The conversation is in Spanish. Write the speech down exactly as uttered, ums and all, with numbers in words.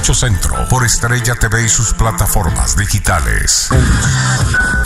ocho Centro por Estrella T V y sus plataformas digitales.